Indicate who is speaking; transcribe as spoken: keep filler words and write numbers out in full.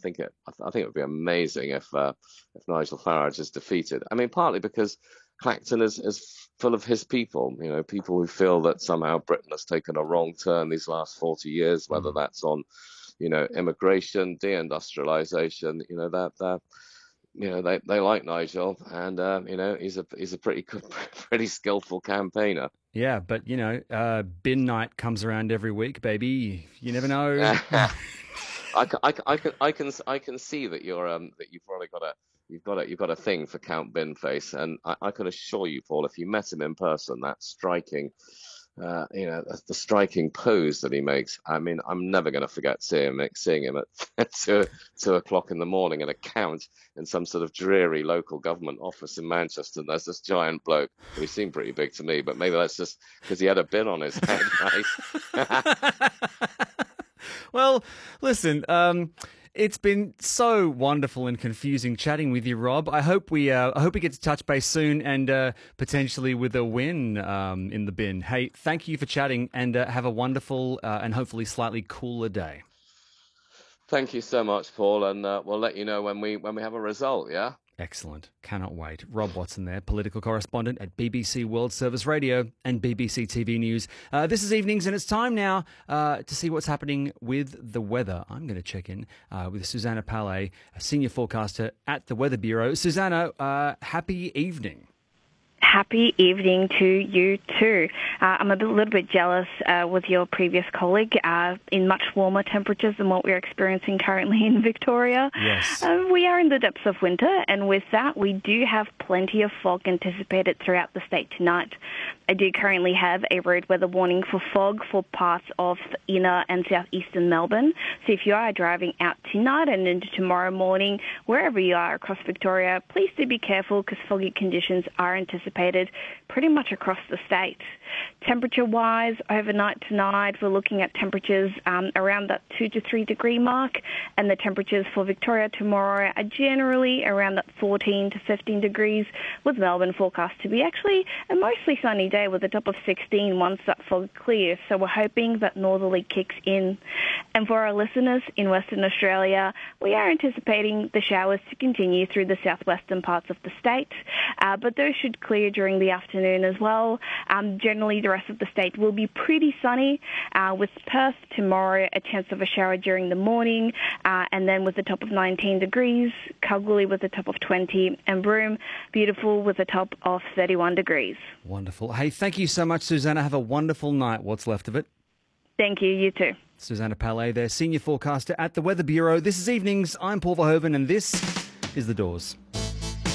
Speaker 1: think it. I, th I think it would be amazing if uh, if Nigel Farage is defeated. I mean, partly because Clacton is is full of his people. You know, people who feel that somehow Britain has taken a wrong turn these last forty years, whether
Speaker 2: Mm.
Speaker 1: that's on, you know, immigration, deindustrialization. You know, that that you know they they like Nigel, and uh, you know he's a he's a pretty good, pretty skillful campaigner.
Speaker 2: Yeah, but you know, uh, bin night comes around every week, baby. You never know.
Speaker 1: I can, I can, I can, I can, I can see that you're um that you've probably got a you've got a you've got a thing for Count Binface, and I, I can assure you, Paul, if you met him in person, that striking, uh, you know, the, the striking pose that he makes. I mean, I'm never going to forget seeing him, seeing him at two two o'clock in the morning in a count in some sort of dreary local government office in Manchester. And there's this giant bloke who seemed pretty big to me, but maybe that's just because he had a bin on his head, right?
Speaker 2: Well, listen, um, it's been so wonderful and confusing chatting with you, Rob. I hope we, uh, I hope we get to touch base soon and uh, potentially with a win um, in the bin. Hey, thank you for chatting, and uh, have a wonderful uh, and hopefully slightly cooler day.
Speaker 1: Thank you so much, Paul, and uh, we'll let you know when we when we have a result. Yeah.
Speaker 2: Excellent. Cannot wait. Rob Watson there, political correspondent at B B C World Service Radio and B B C T V News. Uh, this is Evenings, and it's time now uh, to see what's happening with the weather. I'm going to check in uh, with Susanna Palais, a senior forecaster at the Weather Bureau. Susanna, uh, happy evening.
Speaker 3: Happy evening to you too. Uh, I'm a bit, little bit jealous uh, with your previous colleague uh, in much warmer temperatures than what we're experiencing currently in Victoria.
Speaker 2: Yes.
Speaker 3: Uh, we are in the depths of winter, and with that, we do have plenty of fog anticipated throughout the state tonight. I do currently have a road weather warning for fog for parts of inner and southeastern Melbourne. So if you are driving out tonight and into tomorrow morning, wherever you are across Victoria, please do be careful because foggy conditions are anticipated pretty much across the state. Temperature-wise, overnight tonight, we're looking at temperatures um, around that two to three degree mark, and the temperatures for Victoria tomorrow are generally around that fourteen to fifteen degrees, with Melbourne forecast to be actually a mostly sunny day with a top of sixteen once that fog clears. So we're hoping that northerly kicks in. And for our listeners in Western Australia, we are anticipating the showers to continue through the southwestern parts of the state, uh, but those should clear during the afternoon as well. Um, generally, the rest of the state will be pretty sunny, uh, with Perth tomorrow a chance of a shower during the morning, uh, and then with a top of nineteen degrees, Kalgoorlie with a top of twenty, and Broome, beautiful with a top of thirty-one degrees.
Speaker 2: Wonderful. Hey, thank you so much, Susanna. Have a wonderful night, what's left of it.
Speaker 3: Thank you, you too.
Speaker 2: Susanna Palais there, senior forecaster at the Weather Bureau. This is Evenings. I'm Paul Verhoeven, and this is The Doors.